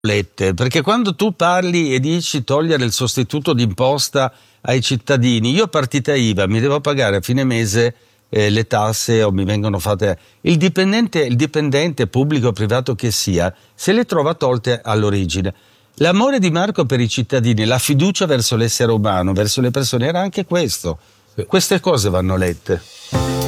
lette, perché quando tu parli e dici togliere il sostituto d'imposta ai cittadini, io partita IVA mi devo pagare a fine mese le tasse o mi vengono fatte. Il dipendente pubblico o privato che sia, se le trova tolte all'origine. L'amore di Marco per i cittadini, la fiducia verso l'essere umano, verso le persone, era anche questo. Queste cose vanno lette.